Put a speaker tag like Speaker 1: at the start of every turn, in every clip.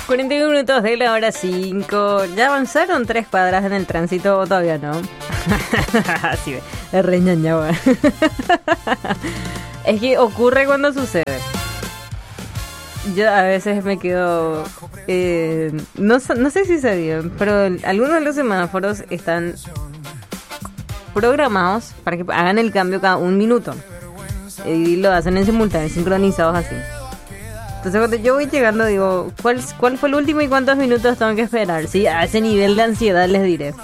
Speaker 1: 41 minutos de la hora 5. ¿Ya avanzaron 3 cuadras en el tránsito o todavía no? Así es reñañaba. Es que ocurre cuando sucede. Yo a veces me quedo... no sé si sabían, pero algunos de los semáforos están programados para que hagan el cambio cada un minuto. Y lo hacen en simultáneo, sincronizados así. Entonces cuando yo voy llegando digo, ¿cuál fue el último y cuántos minutos tengo que esperar? Sí, a ese nivel de ansiedad les diré.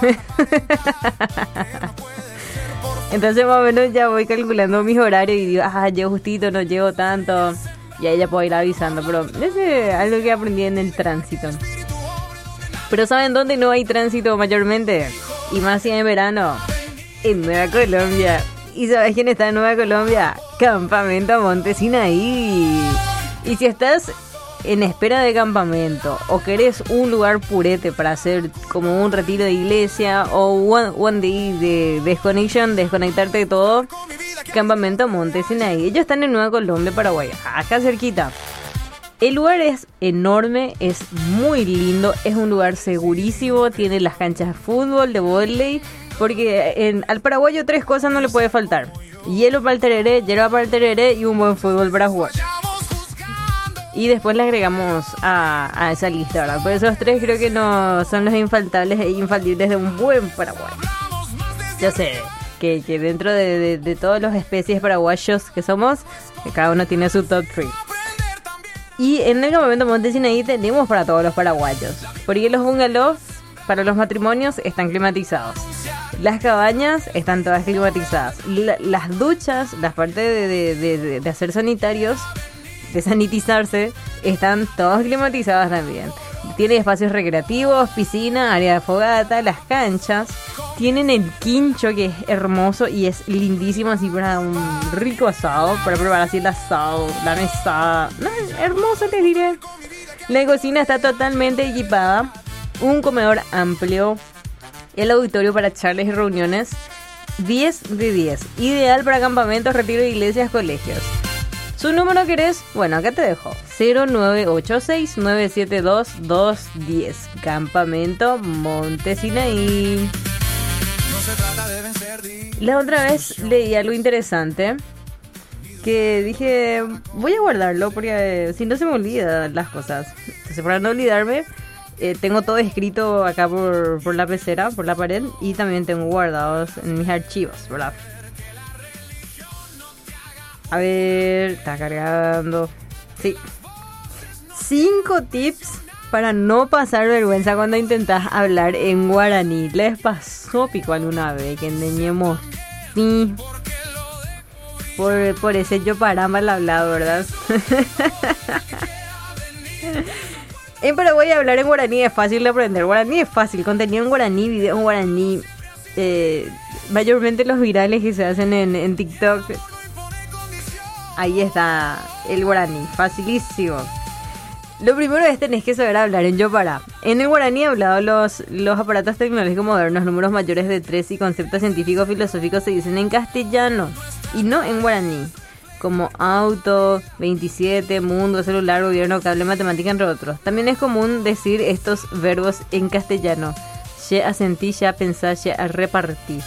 Speaker 1: Entonces más o menos ya voy calculando mis horarios y digo, llego justito, no llego tanto. Y ahí ya puedo ir avisando, pero ese es algo que aprendí en el tránsito. Pero ¿saben dónde no hay tránsito mayormente? Y más si en verano, en Nueva Colombia. ¿Y sabes quién está en Nueva Colombia? Campamento Monte Sinaí. Y si estás en espera de campamento o querés un lugar purete para hacer como un retiro de iglesia o one day de desconectarte de todo, Campamento Monte Sinaí. Ellos están en Nueva Colombia, Paraguay, acá cerquita. El lugar es enorme, es muy lindo, es un lugar segurísimo, tiene las canchas de fútbol, de vóley, porque al paraguayo 3 cosas no le puede faltar: hielo para el tereré, hierba para el tereré y un buen fútbol para jugar. Y después le agregamos a esa lista, ¿verdad? Pero esos 3 creo que no son los infaltables e infalibles de un buen Paraguay. Yo sé que dentro de todas las especies paraguayos que somos, cada uno tiene su top 3. Y en el Campamento Monte Sinaí tenemos para todos los paraguayos. Porque los bungalows para los matrimonios están climatizados. Las cabañas están todas climatizadas. Las duchas, las partes de hacer sanitarios, de sanitizarse, están todas climatizadas también. Tiene espacios recreativos, piscina, área de fogata, las canchas. Tienen el quincho, que es hermoso y es lindísimo, así para un rico asado, para preparar así el asado, la mesada. No, hermoso les diré. La cocina está totalmente equipada. Un comedor amplio. El auditorio para charlas y reuniones. 10 de 10. Ideal para campamentos, retiro de iglesias, colegios. ¿Su número querés? Bueno, acá te dejo. 0986-972-210. Campamento Monte Sinaí. La otra vez leí algo interesante que dije, voy a guardarlo porque si no se me olvidan las cosas. Entonces, para no olvidarme, tengo todo escrito acá por la pecera, por la pared, y también tengo guardados en mis archivos, ¿verdad? A ver, está cargando. Sí. 5 tips para no pasar vergüenza cuando intentas hablar en guaraní. ¿Les pasó pico alguna vez que enseñemos? Sí. Por ese yo para mal hablado, ¿verdad? En Paraguay hablar en guaraní es fácil de aprender. Guaraní es fácil. Contenido en guaraní, video en guaraní. Mayormente los virales que se hacen en TikTok. Ahí está el guaraní, facilísimo. Lo primero es tenés que saber hablar en Yopara. En el guaraní hablado, los aparatos tecnológicos modernos, números mayores de 3 y conceptos científicos filosóficos se dicen en castellano y no en guaraní, como auto, 27, mundo, celular, gobierno, cable, matemática, entre otros. También es común decir estos verbos en castellano: ye a sentir, ye a pensar, ye a repartir.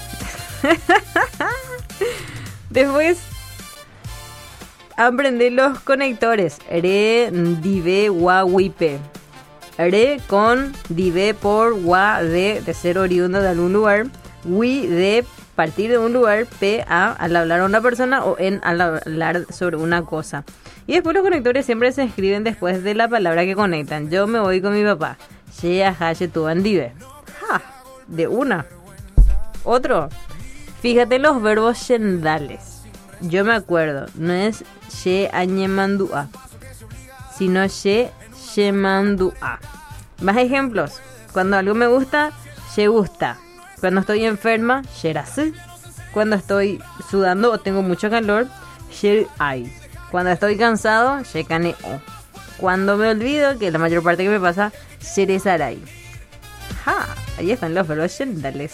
Speaker 1: Después, aprender los conectores. Re, dive, wa, wipe. Re con dive por wa de ser oriundo de algún lugar. Wi de partir de un lugar. P a al hablar a una persona o en al hablar sobre una cosa. Y después los conectores siempre se escriben después de la palabra que conectan. Yo me voy con mi papá. Ye, aja, ye, tu, dive. Ja, de una. Otro. Fíjate en los verbos yendales. Yo me acuerdo, no es ye añemandua, sino ye yemandua. Más ejemplos: cuando algo me gusta, ye gusta. Cuando estoy enferma, yerasí. Cuando estoy sudando o tengo mucho calor, ye ay. Cuando estoy cansado, ye caneo. Cuando me olvido, que es la mayor parte que me pasa, yeresaray. Ahí están los verbos yendales.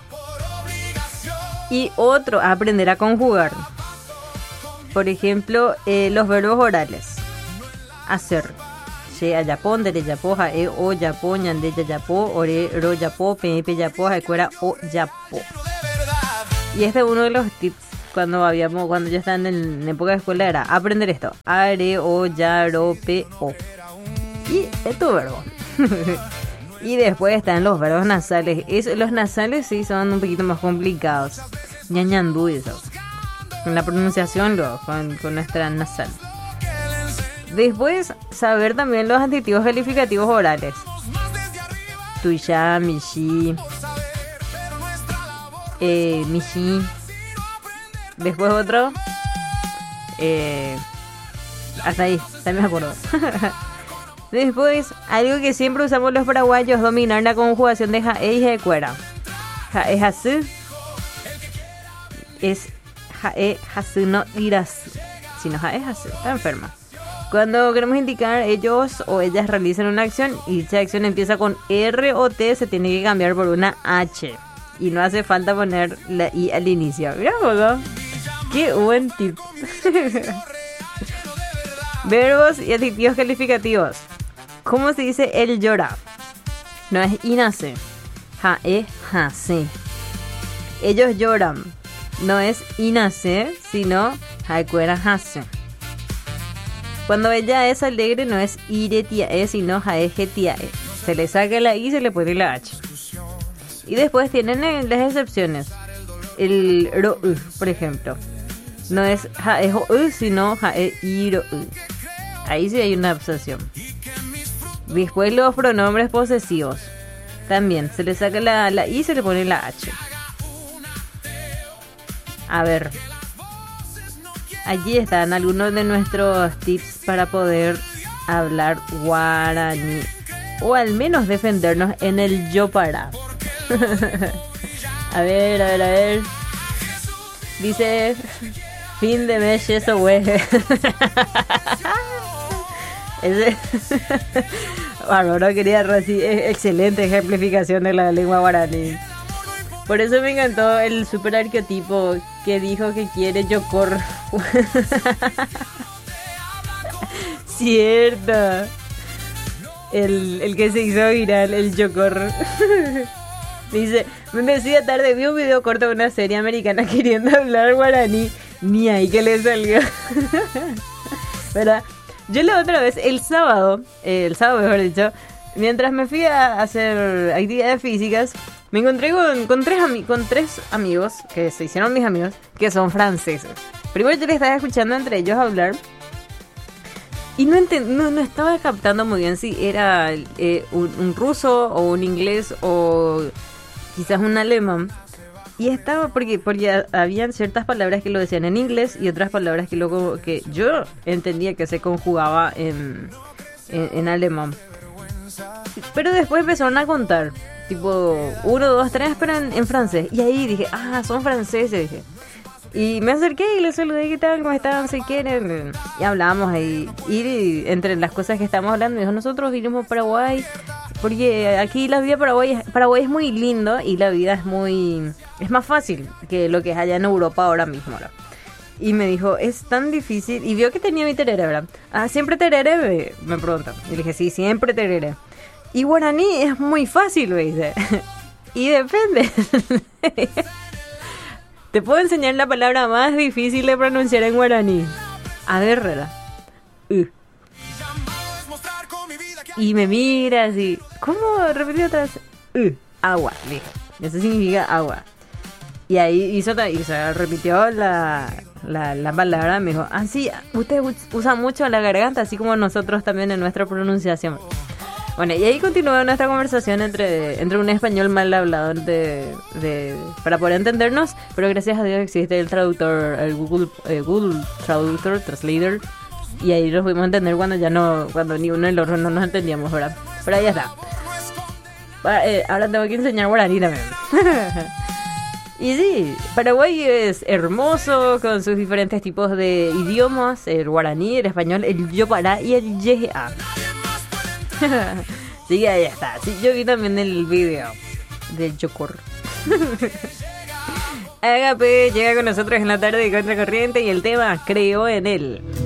Speaker 1: Y otro, aprender a conjugar. Por ejemplo, los verbos orales. Hacer. she ayapó, dere yapó, jae o yapó, ñande yapó, ore ro yapó, pepe yapó, jaecuera o yapó. Y este es uno de los tips cuando yo estaba en época de escuela, era aprender esto: are, o, ya, ro, pe, o. Y es tu verbo. Y después están los verbos nasales. Los nasales sí son un poquito más complicados. Ñañandú y eso. Con la pronunciación luego, con nuestra nasal. Después, saber también los adjetivos calificativos orales. Tuya, mishi, mishi. Después otro. Hasta ahí me acuerdo. Después, algo que siempre usamos los paraguayos: dominar la conjugación de jae y jaecuera. Jae, jasu. Es jae, jasu, no irasu. Sino jae, jasu. Está enferma. Cuando queremos indicar ellos o ellas realizan una acción y esa acción empieza con R o T, se tiene que cambiar por una H. Y no hace falta poner la I al inicio. Mira, ¿no? Qué buen tip. Verbos y adjetivos calificativos. ¿Cómo se dice él llora? No es inace. Jae, jase. Ellos lloran. No es inace, sino jaecuera jase. Cuando ella es alegre, no es iretiae, sino jaejetiae. Se le saca la I y se le pone la H. Y después tienen las excepciones. El ro, por ejemplo. No es jaejo, sino jae iro. Ahí sí hay una excepción. Después los pronombres posesivos. También se le saca la I y se le pone la H. A ver. Allí están algunos de nuestros tips para poder hablar guaraní. O al menos defendernos en el yo para. A ver. Dice: fin de mes, eso güey. Ese Bárbaro, quería decir, excelente ejemplificación de la lengua guaraní. Por eso me encantó el super arquetipo que dijo que quiere yocor. Cierto. El que se hizo viral, el yocor. Dice: me decía tarde, vi un video corto de una serie americana queriendo hablar guaraní. Ni ahí que le salió. ¿Verdad? Yo la otra vez, el sábado mejor dicho, mientras me fui a hacer actividades físicas, me encontré con tres amigos, que se hicieron mis amigos, que son franceses. Primero yo les estaba escuchando entre ellos hablar y no estaba captando muy bien si era un ruso o un inglés o quizás un alemán. Y estaba porque habían ciertas palabras que lo decían en inglés y otras palabras que yo entendía que se conjugaba en alemán. Pero después empezaron a contar, tipo 1, 2, 3, pero en francés. Y ahí dije: son franceses, dije. Y me acerqué y les saludé: ¿qué tal? ¿Cómo están? ¿Se quieren? Y hablamos ahí. Y entre las cosas que estamos hablando, dijo: nosotros vinimos a Paraguay porque aquí la vida Paraguay es muy lindo y la vida es más fácil que lo que es allá en Europa ahora mismo, ¿verdad? Y me dijo: es tan difícil. Y vio que tenía mi tereré, ¿verdad? ¿Siempre tereré? Me preguntó. Y le dije: sí, siempre tereré. Y guaraní es muy fácil, me dice. Y depende. Te puedo enseñar la palabra más difícil de pronunciar en guaraní. A ver, ¿verdad? Y me mira así: ¿cómo? Repetí otra vez. Agua, dijo. Eso significa agua. Y ahí repitió la palabra. Me dijo: sí, usted usa mucho la garganta, así como nosotros también en nuestra pronunciación. Bueno, y ahí continúa nuestra conversación entre un español mal hablado para poder entendernos, pero gracias a Dios existe el traductor, el Google Traductor, Translator, y ahí nos pudimos entender cuando ni uno ni el otro no nos entendíamos, ¿verdad? Pero ahí ya está. Ahora tengo que enseñar guaraní también. Y sí, Paraguay es hermoso con sus diferentes tipos de idiomas: el guaraní, el español, el yopará y el yejea. Sí, ahí está. Sí, yo vi también el video del yocor. Agape llega con nosotros en la tarde de Contracorriente y el tema: creo en él.